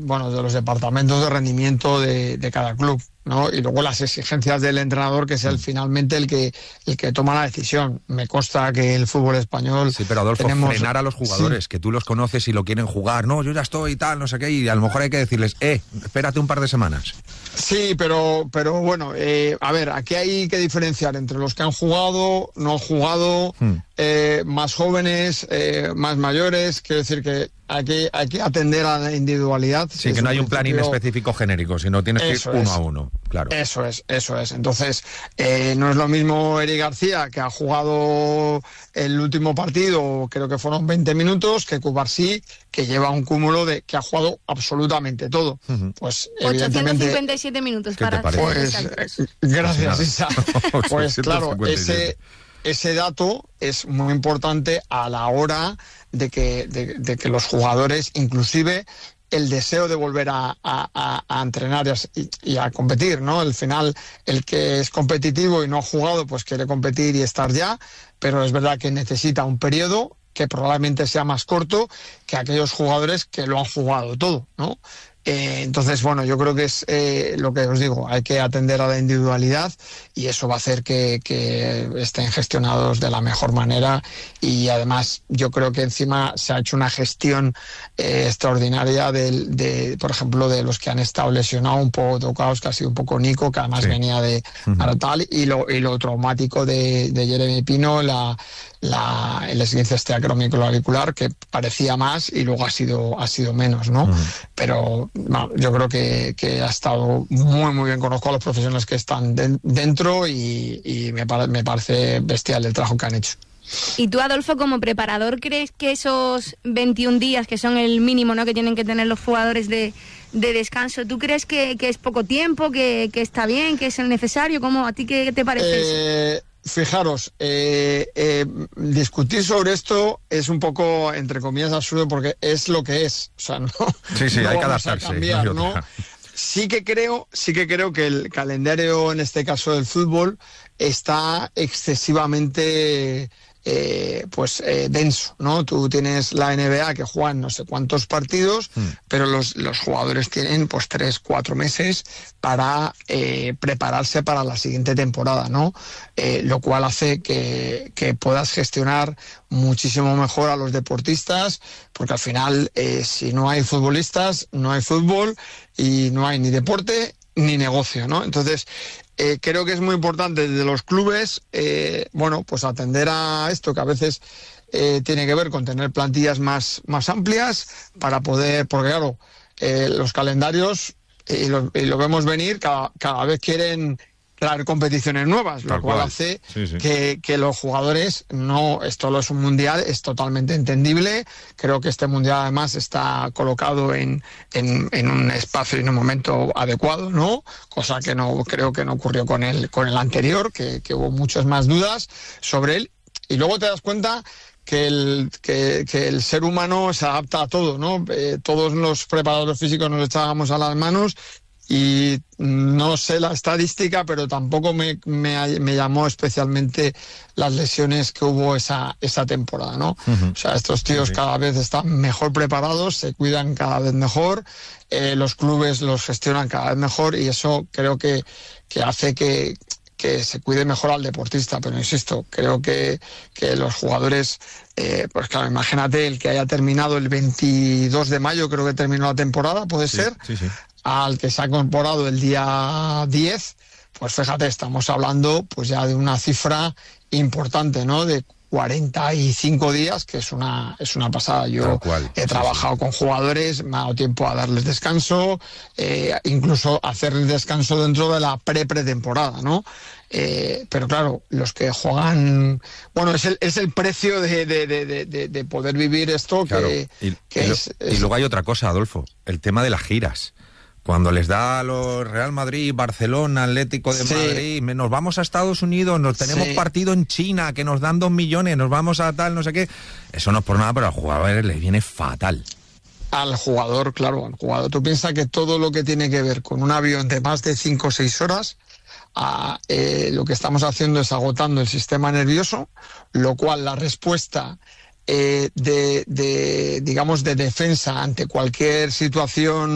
de los departamentos de rendimiento de cada club, ¿no? Y luego las exigencias del entrenador, que es finalmente el que toma la decisión. Me consta que el fútbol español... Sí, pero Adolfo, frenar a los jugadores, que tú los conoces y lo quieren jugar. No, yo ya estoy y tal, no sé qué, y a lo mejor hay que decirles, espérate un par de semanas. Sí, pero bueno, a ver, aquí hay que diferenciar entre los que han jugado, no han jugado, más jóvenes, más mayores. Quiero decir que hay que atender a la individualidad. Sí, que no hay un planning específico genérico, sino tienes que ir uno a uno, claro. Eso es. Entonces, no es lo mismo Eric García, que ha jugado el último partido, creo que fueron 20 minutos, que Cubarsí, que lleva un cúmulo de que ha jugado absolutamente todo. Pues 857 minutos para... Pues gracias, Isa. Pues claro, ese dato es muy importante a la hora de que los jugadores, inclusive el deseo de volver a entrenar y a competir, ¿no? Al final, el que es competitivo y no ha jugado, pues quiere competir y estar ya, pero es verdad que necesita un periodo que probablemente sea más corto que aquellos jugadores que lo han jugado todo, ¿no? Entonces, bueno, yo creo que es lo que os digo, hay que atender a la individualidad y eso va a hacer que estén gestionados de la mejor manera, y además yo creo que encima se ha hecho una gestión extraordinaria por ejemplo, de los que han estado lesionados, un poco tocados, que ha sido un poco Nico, que además venía de tal, y lo traumático de Jeremy Pino, el esguince acromioclavicular, que parecía más y luego ha sido menos, ¿no? Pero no, yo creo que ha estado muy muy bien. Conozco a los profesionales que están dentro y me parece bestial el trabajo que han hecho. Y tú, Adolfo, como preparador, ¿crees que esos 21 días, que son el mínimo, ¿no?, que tienen que tener los jugadores de descanso, ¿tú crees que es poco tiempo, que está bien, que es el necesario? ¿Cómo, a ti qué te parece eso? Fijaros, discutir sobre esto es un poco, entre comillas, absurdo, porque es lo que es. O sea, no hay que adaptarse. Cambiar, ¿no? Sí que creo que el calendario, en este caso del fútbol, está excesivamente denso, ¿no? Tú tienes la NBA, que juegan no sé cuántos partidos, pero los jugadores tienen pues 3-4 meses para prepararse para la siguiente temporada, ¿no? Lo cual hace que puedas gestionar muchísimo mejor a los deportistas, porque al final si no hay futbolistas, no hay fútbol, y no hay ni deporte ni negocio, ¿no? Entonces, creo que es muy importante desde los clubes, pues atender a esto, que a veces tiene que ver con tener plantillas más amplias para poder, porque claro, los calendarios, y lo vemos venir, cada vez quieren traer competiciones nuevas, lo cual hace que los jugadores esto no es un mundial, es totalmente entendible. Creo que este mundial además está colocado en un espacio y en un momento adecuado, ¿no? Cosa que creo que no ocurrió con el anterior, que hubo muchas más dudas sobre él, y luego te das cuenta que el ser humano se adapta a todo, ¿no? Todos los preparadores físicos nos echábamos a las manos, y no sé la estadística, pero tampoco me llamó especialmente las lesiones que hubo esa temporada, ¿no? O sea, estos tíos cada vez están mejor preparados, se cuidan cada vez mejor, los clubes los gestionan cada vez mejor, y eso creo que hace que se cuide mejor al deportista. Pero insisto, creo que los jugadores, pues claro, imagínate el que haya terminado el 22 de mayo, creo que terminó la temporada, ¿puede ser? Sí. Al que se ha incorporado el día 10, pues fíjate, estamos hablando pues ya de una cifra importante, ¿no? De 45 días, que es una pasada. Yo he trabajado con jugadores, me ha dado tiempo a darles descanso, incluso hacerles descanso dentro de la pretemporada, ¿no? Pero claro, los que juegan, bueno, es el precio de poder vivir esto, claro. Y luego hay otra cosa, Adolfo, el tema de las giras. Cuando les da a los Real Madrid, Barcelona, Atlético de Madrid, nos vamos a Estados Unidos, nos tenemos partido en China, que nos dan 2 millones, nos vamos a tal, no sé qué. Eso no es por nada, pero a los jugadores les viene fatal. Al jugador, claro, al jugador. Tú piensas que todo lo que tiene que ver con un avión de más de 5 o 6 horas, lo que estamos haciendo es agotando el sistema nervioso, lo cual la respuesta digamos, de defensa ante cualquier situación